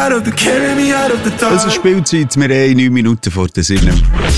Es ist Spielzeit, wir haben 9 Minuten vor der Sinne.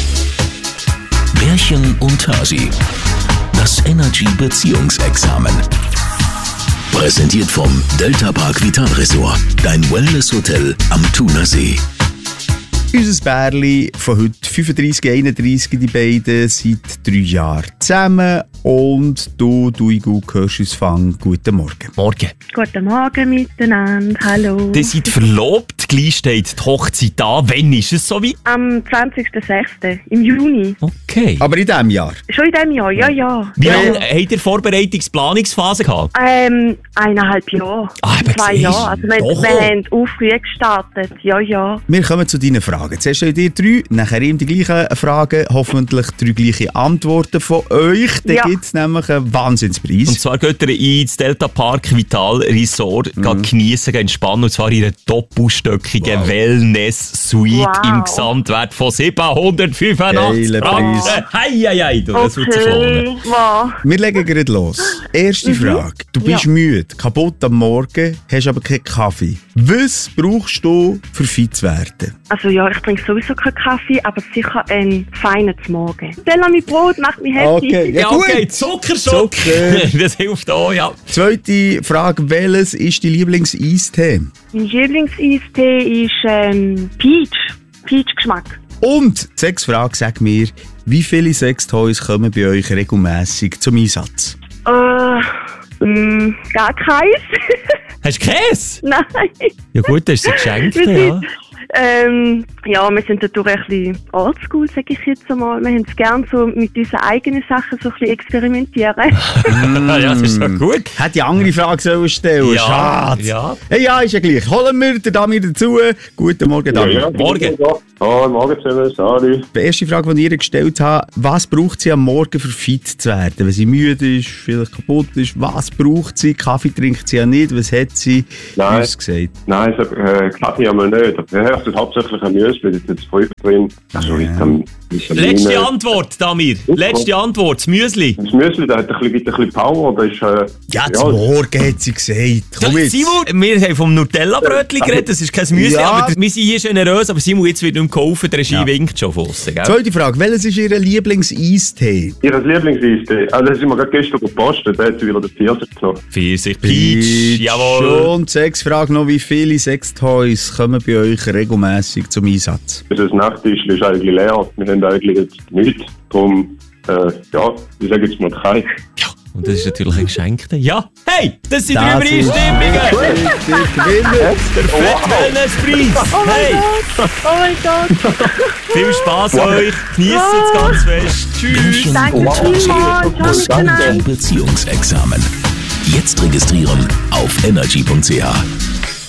Bärchen und Hasi. Das Energy-Beziehungsexamen. Präsentiert vom Delta Park Vital Resort. Dein Wellness-Hotel am Thunersee. Unser Bärli von heute, 35, 31, die beiden, seit 3 Jahren zusammen. Und du hörst uns Fang. Guten Morgen. Morgen. Guten Morgen miteinander, hallo. Ihr seid verlobt, gleich steht die Hochzeit an. Wann ist es soweit? Am 20.06. im Juni. Okay. Aber in diesem Jahr? Schon in diesem Jahr, ja. Wie lange habt ihr Vorbereitungsplanungsphase gehabt? 1,5 Jahre. Aber 2 Jahre. Also wir haben auch früh gestartet, ja. Wir kommen zu deinen Fragen. Zuerst habt ihr 3, nachher ihm die gleichen Fragen, hoffentlich 3 gleiche Antworten von euch. Dann gibt es nämlich einen Wahnsinnspreis. Und zwar geht ihr ins Delta Park Vital Resort geniessen, entspannen, und zwar in einer doppelstöckigen Wellness-Suite im Gesamtwert von 785 Franken. Hei, das wird sich lohnen. Wow. Wir legen gerade los. Erste Frage. Du bist müde, kaputt am Morgen, hast aber keinen Kaffee. Was brauchst du, für fit zu werden? Also ja, ich trinke sowieso keinen Kaffee, aber sicher einen feinen zum Morgen. Salami-Brot macht mich happy. Okay, Ja, okay, Zuckerschock. Das hilft auch, ja. Zweite Frage. Welches ist dein Lieblings-Eistee? Mein Lieblings-Eistee ist Peach-Geschmack. Und die 6. Frage, sag mir, wie viele Sextoys kommen bei euch regelmässig zum Einsatz? Gar keins. Hast du Käse? Nein. Ja gut, das ist ein Geschenk, ja. Ja, wir sind dadurch ein bisschen oldschool, sage ich jetzt einmal. Wir haben es gerne so mit unseren eigenen Sachen so ein bisschen experimentieren. Ja, das ist doch gut. Hätte die andere Frage sollen stellen. Ja, Schade. ja. Hey, ja, ist ja gleich. Holen wir den Damir dazu. Guten Morgen, Damir. Ja, Morgen. Morgen zusammen, Sali. Die erste Frage, die ich ihr gestellt habe, was braucht sie am Morgen, für fit zu werden? Wenn sie müde ist, vielleicht kaputt ist, was braucht sie? Kaffee trinkt sie ja nicht. Was hat sie uns gesagt? Nein, Kaffee haben wir nicht. Das ist hauptsächlich ein Müsli, das ist jetzt Früchte drin. Also Letzte Antwort, Damir. Letzte Antwort, das Müsli. Das Müsli, das hat ein bisschen Power. Das ist, Zum Morgen hat sie gesagt. Komm jetzt. Simon, wir haben vom Nutella-Brötchen geredet, das ist kein Müsli, aber wir sind hier generös, aber Simon, jetzt wird nicht mehr geholfen, der Regie winkt schon von aussen, gell? Zweite Frage, welches ist Ihr Lieblings-Eistee? Ihr Lieblings-Eistee? Also das ist mir gerade gestern gepostet, da hat sie wieder den Pfirsich genommen. Pfirsich, Peach, jawohl. Und 6. Frage noch, wie viele Sextoys kommen bei euch regelmässig zum Einsatz? Das Nachttisch ist eigentlich leer. Wir haben eigentlich jetzt nichts. Darum, ich sage jetzt mal kein. Ja, und das ist natürlich ein Geschenk. Ja, hey, das sind Das 3 Übereinstimmungen. Der Fett-Wellness-Preis. Hey, Oh mein Gott. viel Spass euch. Genießt es ganz fest. Tschüss. Danke vielmals. Das Energy-Beziehungsexamen. Jetzt registrieren auf energy.ch.